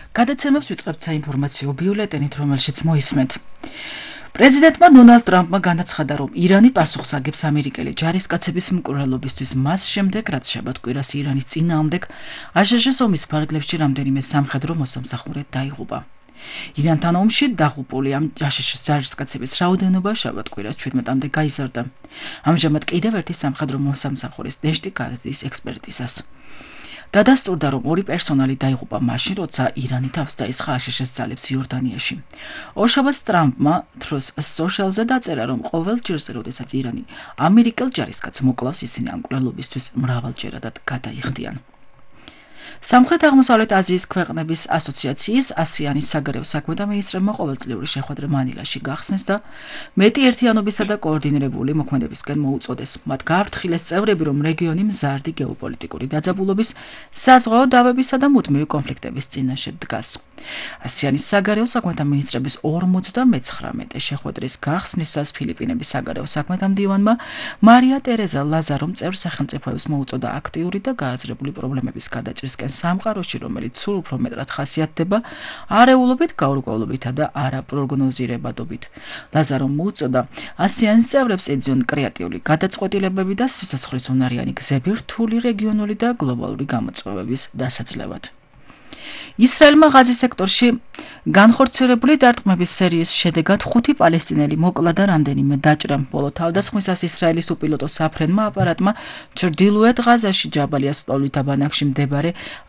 გადაცემებს ვიწყებთ საინფორმაციო ბიულეტენით, რომელშიც მოისმენთ. პრეზიდენტმა დონალდ ტრამპმა განაცხადა, რომ ირანი პასუხს აგებს ამერიკელი ჯარისკაცების მკვლელობისთვის მას შემდეგ, რაც შაბათ-კვირას ირანის წინააღმდეგ აშშ-ის ომის ფარგლებში რამდენიმე სამხედრო მოსამსახურე დაიღუპა. ირანთან ომში დაღუპული ამ აშშ-ის ჯარისკაცების რაოდენობა შაბათ-კვირას 17-მდე გაიზარდა. ამჟამად კიდევ ერთი სამხედრო მოსამსახურის ნეშტი გადის ექსპერტიზას. დადასტურდა, რომ ორი პერსონალი დაიღუპა მაშინ, როცა ირანი თავს დაისხა აშშ-ის ძალებს იორდანიაში. ორშაბათს ტრამპმა Truth Social-ზე დაწერა, რომ ყოველ ჯერზე, როდესაც ირანი ამერიკელ ჯარისკაცს მოკლავს, ისინი ამ მკვლელობისთვის მრავალჯერადად გადაიხდიან. სამხრეთ-აღმოსავლეთ აზიის ქვეყნების ასოციაციის ASEAN-ის საგარეო საქმეთა მინისტრებმა ყოველწლიური შეხვედრა მანილაში გახსნეს და მეტი ერთიანობისა და კოორდინირებული მოქმედებისკენ მოუწოდეს. მათ გააფრთხილეს წევრები, რომ რეგიონი მზარდი გეოპოლიტიკური დაძაბულობის, საზღვაო დავებისა და მუდმივი კონფლიქტების წინაშე დგას. ASEAN-ის საგარეო საქმეთა მინისტრების 59 შეხვედრის გახსნისას ფილიპინების საგარეო საქმეთა მდივანმა მარია ტერეზა ლაზარომ წევრ სახელმწიფოებს მოუწოდა აქტიური და გააზრებული პრობლემების გადაჭრისკენ სამყაროში, რომელიც სულ უფრო მეტად ხასიათდება არეულობით, გაურკვევლობითა და არაპროგნოზირებადობით. ლაზარომ მოუწოდა ASEAN-ის წევრებს ეძიონ კრეატიული გადაწყვეტილებები და სიცოცხლისუნარიანი გზები რთული რეგიონული და გლობალური გამოწვევების დასაძლევად. ისრაელმა ღაზის სექტორში განხორციელებული დარტყმების სერიის შედეგად 5 პალესტინელი მოკლა და რამდენიმე დაჭრა. ბოლო თავდასხმისას ისრაელის უპილოტო საფრენმა აპარატმა ჩრდილოეთ ღაზაში ჯაბალიას ლოლითა ბანაკში მდებარე